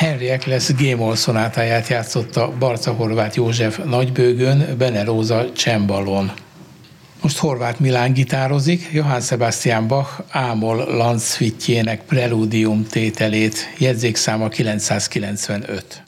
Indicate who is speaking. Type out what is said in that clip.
Speaker 1: Henry Eccles G-moll szonátáját játszotta Barca Horváth József nagybőgőn, Bene Róza csembalón. Most Horváth Milán gitározik, Johann Sebastian Bach A-moll Landszvitjének Preludium tételét, jegyzékszáma 995.